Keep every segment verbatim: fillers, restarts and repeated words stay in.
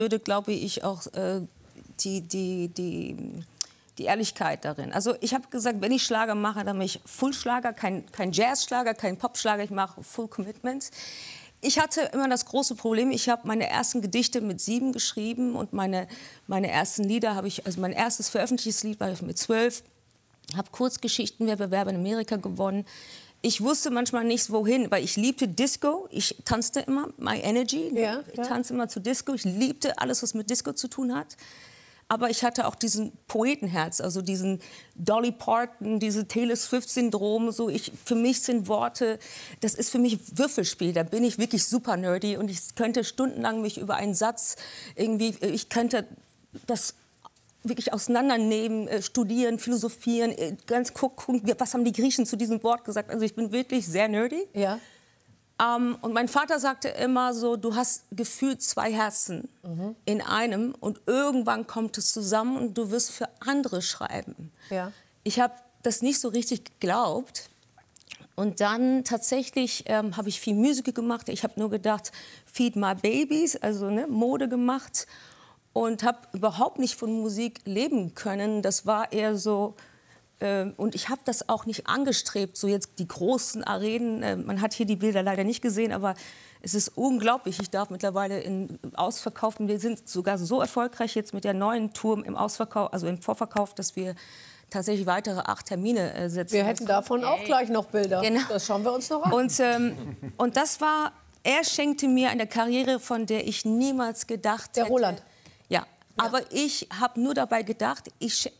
würde, glaube ich, auch äh, die, die, die, die Ehrlichkeit darin. Also ich habe gesagt, wenn ich Schlager mache, dann mache ich Full-Schlager, kein, kein Jazz-Schlager, kein Pop-Schlager, ich mache Full Commitment. Ich hatte immer das große Problem, ich habe meine ersten Gedichte mit sieben geschrieben und meine, meine ersten Lieder habe ich, also mein erstes veröffentlichtes Lied war ich mit zwölf, habe Kurzgeschichtenwettbewerbe in Amerika gewonnen. Ich wusste manchmal nicht, wohin, weil ich liebte Disco. Ich tanzte immer, My Energy. Ja, ich ja. tanzte immer zu Disco. Ich liebte alles, was mit Disco zu tun hat. Aber ich hatte auch diesen Poetenherz, also diesen Dolly Parton, diese Taylor Swift-Syndrom. So ich, für mich sind Worte, das ist für mich Würfelspiel. Da bin ich wirklich super nerdy und ich könnte stundenlang mich über einen Satz irgendwie, ich könnte das wirklich auseinandernehmen, äh, studieren, philosophieren, äh, ganz gucken, was haben die Griechen zu diesem Wort gesagt. Also ich bin wirklich sehr nerdy. Ja. Ähm, und mein Vater sagte immer so, du hast gefühlt zwei Herzen mhm. in einem und irgendwann kommt es zusammen und du wirst für andere schreiben. Ja. Ich habe das nicht so richtig geglaubt. Und dann tatsächlich ähm, habe ich viel Musik gemacht. Ich habe nur gedacht, feed my babies, also ne, Mode gemacht. Und habe überhaupt nicht von Musik leben können. Das war eher so, äh, und ich habe das auch nicht angestrebt, so jetzt die großen Arenen. Äh, man hat hier die Bilder leider nicht gesehen, aber es ist unglaublich. Ich darf mittlerweile in Ausverkauf, wir sind sogar so erfolgreich jetzt mit der neuen Tour im Ausverkauf, also im Vorverkauf, dass wir tatsächlich weitere acht Termine äh, setzen. Wir hätten davon auch gleich noch Bilder. Genau. Das schauen wir uns noch an. Und, ähm, und das war, er schenkte mir eine Karriere, von der ich niemals gedacht Der hätte. Roland. Ja, ja, aber ich habe nur dabei gedacht, ich,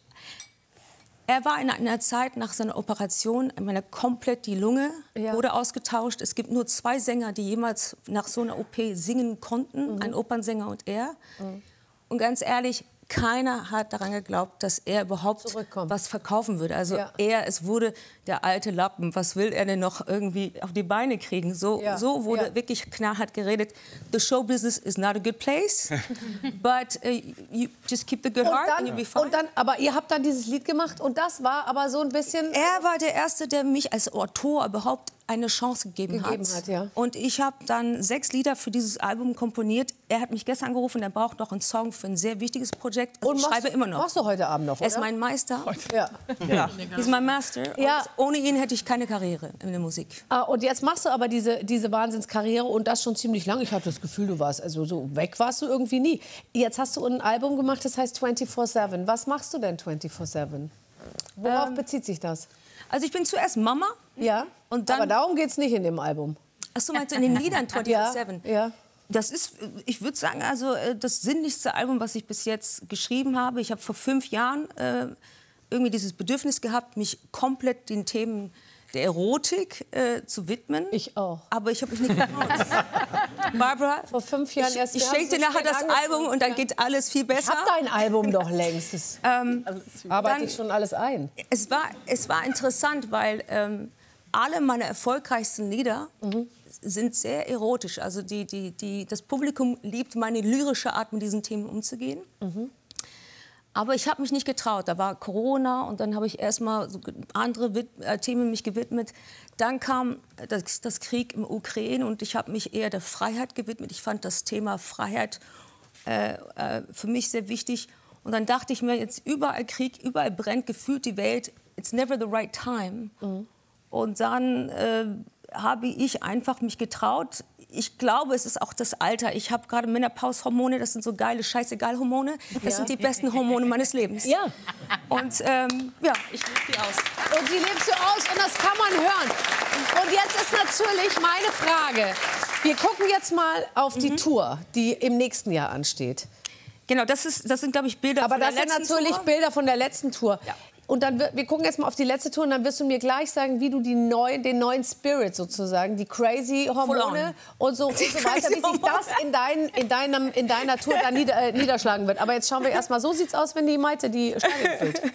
er war in einer Zeit nach seiner Operation, ich meine, komplett die Lunge Ja. wurde ausgetauscht. Es gibt nur zwei Sänger, die jemals nach so einer O P singen konnten, Mhm. ein Opernsänger und er. Mhm. Und ganz ehrlich, keiner hat daran geglaubt, dass er überhaupt Zurückkommt. was verkaufen würde. Also Ja. er, es wurde der alte Lappen, was will er denn noch irgendwie auf die Beine kriegen? So, Ja. so wurde Ja. wirklich knallhart geredet. The show business is not a good place, but uh, you just keep the good Und heart dann, and you'll be fine. und dann, aber ihr habt dann dieses Lied gemacht und das war aber so ein bisschen... Er war der Erste, der mich als Autor überhaupt eine Chance gegeben, Gegeben hat. hat, ja. Und ich habe dann sechs Lieder für dieses Album komponiert. Er hat mich gestern angerufen, er braucht noch einen Song für ein sehr wichtiges Projekt. Also Und ich machst, schreibe immer noch. Machst du heute Abend noch, oder? Er ist mein Meister. Ja. Ja. He's my master. Ja. Und ohne ihn hätte ich keine Karriere in der Musik. Ah, und jetzt machst du aber diese, diese Wahnsinnskarriere und das schon ziemlich lang. Ich habe das Gefühl, du warst, also so weg warst du irgendwie nie. Jetzt hast du ein Album gemacht, das heißt vierundzwanzig sieben. Was machst du denn vierundzwanzig sieben? Worauf Ähm, bezieht sich das? Also ich bin zuerst Mama. Ja, Und dann, aber darum geht es nicht in dem Album. Ach so, meinst du in den Liedern vierundzwanzig sieben? Ja, ja. Das ist, ich würde sagen, also äh, das sinnlichste Album, was ich bis jetzt geschrieben habe. Ich habe vor fünf Jahren äh, irgendwie dieses Bedürfnis gehabt, mich komplett den Themen der Erotik äh, zu widmen. Ich auch. Aber ich habe mich nicht getraut. Barbara, Vor fünf Jahren ich, erst. ich wir haben schenke dir so nachher spät das angefangen. Album und dann geht alles viel Ich besser. hab dein Album doch längst. Das Ähm, arbeite dann- ich schon alles ein. es, war, es war interessant, weil ähm, alle meine erfolgreichsten Lieder Mhm. sind sehr erotisch. Also die, die, die, das Publikum liebt meine lyrische Art, mit diesen Themen umzugehen. Mhm. Aber ich habe mich nicht getraut. Da war Corona und dann habe ich erst mal so andere Wid äh, Themen mich gewidmet. Dann kam das, das Krieg im Ukraine und ich habe mich eher der Freiheit gewidmet. Ich fand das Thema Freiheit äh, äh, für mich sehr wichtig. Und dann dachte ich mir, jetzt überall Krieg, überall brennt gefühlt die Welt. It's never the right time. Mhm. Und dann äh, habe ich einfach mich getraut. Ich glaube, es ist auch das Alter. Ich habe gerade Menopaushormone, das sind so geile Scheißegal-Hormone. Das Ja. sind die besten Hormone meines Lebens. Ja. Und ähm, ja, ich liebe die aus. Und die lebst du aus und das kann man hören. Und jetzt ist natürlich meine Frage. Wir gucken jetzt mal auf die Tour, die im nächsten Jahr ansteht. Genau, das, ist, das sind, glaube ich, Bilder Aber von der das sind letzten natürlich Tour. Bilder von der letzten Tour. Ja. Und dann, wir gucken jetzt mal auf die letzte Tour und dann wirst du mir gleich sagen, wie du die neu, den neuen Spirit sozusagen, die crazy Hormone und so, und so weiter, wie sich das in, dein, in, deinem, in deiner Tour dann nieder, äh, niederschlagen wird. Aber jetzt schauen wir erst mal, so sieht's aus, wenn die Maite die Stadien füllt.